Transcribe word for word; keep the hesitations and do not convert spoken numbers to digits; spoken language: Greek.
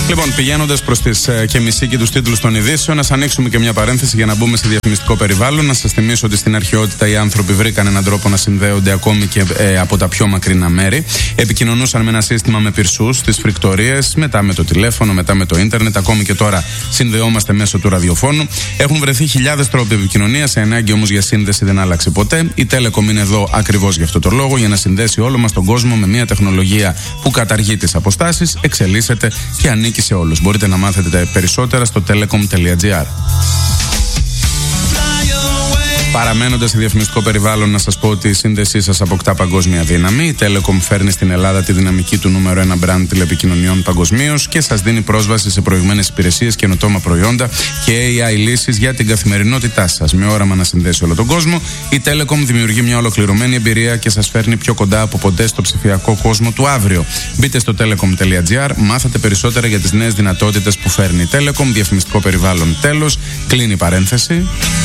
Λοιπόν, πηγαίνοντας προς τις ε, και μισή και τους τίτλους των ειδήσεων, να ανοίξουμε και μια παρένθεση για να μπούμε σε διαφημιστικό περιβάλλον. Να σας θυμίσω ότι στην αρχαιότητα οι άνθρωποι βρήκαν έναν τρόπο να συνδέονται ακόμη και ε, από τα πιο μακρινά μέρη. Επικοινωνούσαν με ένα σύστημα με πυρσούς στις φρικτορίες, μετά με το τηλέφωνο, μετά με το ίντερνετ. Ακόμη και τώρα συνδεόμαστε μέσω του ραδιοφώνου. Έχουν βρεθεί χιλιάδες τρόποι επικοινωνίας. Η ανάγκη όμως για σύνδεση δεν άλλαξε ποτέ. Η Telecom είναι εδώ ακριβώς γι' αυτό το λόγο, για να συνδέσει όλο μας τον κόσμο με μια τεχνολογία που καταργεί τις αποστάσεις, εξελίσσεται και ανήκει σε όλους. Μπορείτε να μάθετε περισσότερα στο telecom τελεία gr. Παραμένοντας σε διαφημιστικό περιβάλλον, να σας πω ότι η σύνδεσή σας αποκτά παγκόσμια δύναμη. Η Telecom φέρνει στην Ελλάδα τη δυναμική του νούμερο ένα brand τηλεπικοινωνιών παγκοσμίως και σας δίνει πρόσβαση σε προηγμένες υπηρεσίες, καινοτόμα προϊόντα και έι άι λύσεις για την καθημερινότητά σας. Με όραμα να συνδέσει όλο τον κόσμο, η Telecom δημιουργεί μια ολοκληρωμένη εμπειρία και σας φέρνει πιο κοντά από ποτέ στο ψηφιακό κόσμο του αύριο. Μπείτε στο telecom τελεία gr, μάθετε περισσότερα για τις νέες δυνατότητες που φέρνει η Telecom. Διαφημιστικό περιβάλλον τέλος. Κλείνει η παρένθεση.